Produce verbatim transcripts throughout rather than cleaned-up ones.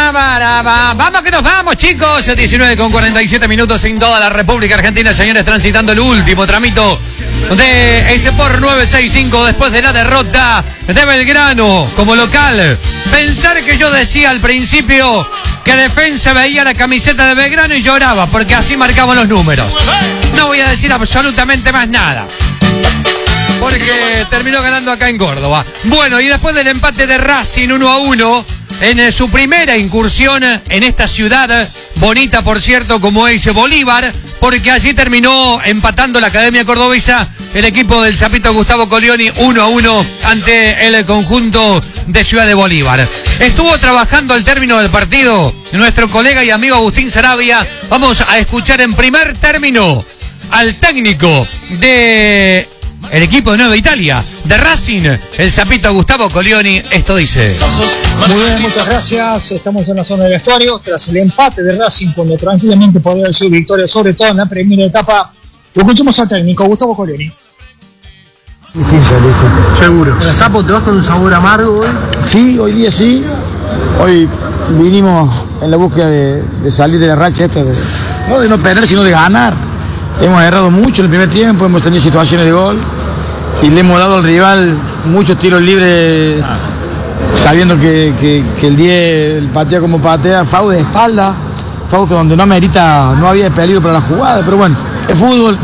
Vamos que nos vamos, chicos. diecinueve con cuarenta y siete minutos en toda la República Argentina, señores, transitando el último tramito de ese por nueve seis cinco después de la derrota de Belgrano como local. Pensar que yo decía al principio que Defensa veía la camiseta de Belgrano y lloraba, porque así marcaban los números. No voy a decir absolutamente más nada, porque terminó ganando acá en Córdoba. Bueno, y después del empate de Racing uno a uno, en su primera incursión en esta ciudad, bonita por cierto como es Bolívar, porque allí terminó empatando la Academia Cordobesa, el equipo del Zapito Gustavo Colioni, uno a uno ante el conjunto de Ciudad de Bolívar. Estuvo trabajando al término del partido nuestro colega y amigo Agustín Sarabia. Vamos a escuchar en primer término al técnico de el equipo de Nueva Italia, de Racing, el Zapito Gustavo Colioni. Esto dice: muy bien, muchas gracias. Estamos en la zona de vestuario tras el empate de Racing, cuando tranquilamente podría haber sido victoria, sobre todo en la primera etapa. Lo escuchamos al técnico Gustavo Colioni. Difícil, difícil. Seguro. ¿El Sapo te vas con un sabor amargo hoy? Sí, hoy día sí. Hoy vinimos en la búsqueda de, de salir de la racha esta, de, no de no perder, sino de ganar. Hemos errado mucho en el primer tiempo, hemos tenido situaciones de gol y le hemos dado al rival muchos tiros libres, sabiendo que, que, que el diez el patea como patea, foul de espalda, foul que donde no amerita, no había peligro para la jugada, pero bueno, es fútbol,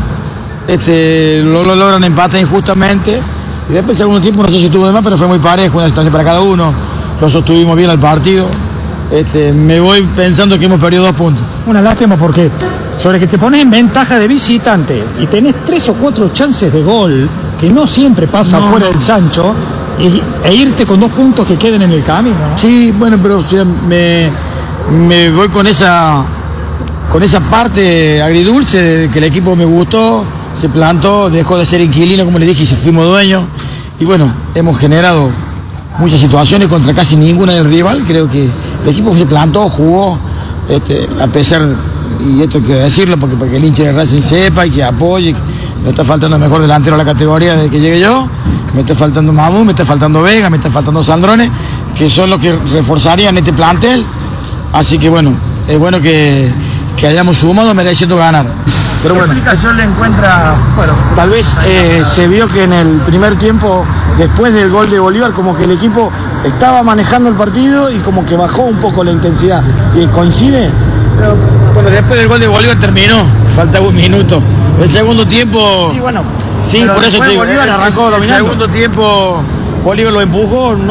este, lo, lo logran empatar injustamente y después el segundo tiempo no sé si tuvo de más, pero fue muy parejo, una situación para cada uno, lo sostuvimos bien al partido. Este, me voy pensando que hemos perdido dos puntos. Una lástima porque sobre que te pones en ventaja de visitante y tenés tres o cuatro chances de gol, que no siempre pasa no, fuera no. del Sancho, y, e irte con dos puntos que queden en el camino, ¿no? Sí, bueno, pero o sea, me, me voy con esa con esa parte agridulce de que el equipo me gustó, se plantó, dejó de ser inquilino, como le dije, y se fuimos dueños. Y bueno, hemos generado muchas situaciones contra casi ninguna del rival. Creo que el equipo se plantó, jugó, este, a pesar, y esto hay que decirlo porque, porque el hincha de Racing sepa y que apoye. Me está faltando el mejor delantero a la categoría desde que llegué yo, me está faltando Mamú, me está faltando Vega, me está faltando Sandrone, que son los que reforzarían este plantel. Así que bueno, es bueno que, que hayamos sumado mereciendo ganar. Pero bueno, ¿qué explicación le encuentra? Bueno, tal vez eh, se vio que en el primer tiempo, después del gol de Bolívar, como que el equipo estaba manejando el partido y como que bajó un poco la intensidad. ¿Y coincide? Pero, bueno, después del gol de Bolívar terminó, faltaba un minuto. El segundo tiempo... Sí, bueno. Sí, por eso te digo, Bolívar arrancó el, el dominando. segundo tiempo Bolívar lo empujó. No